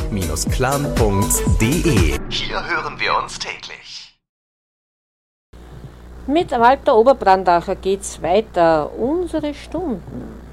radio-clan.de. Hier hören wir uns täglich. Mit Walter Oberbrandacher geht's weiter. Unsere Stunden.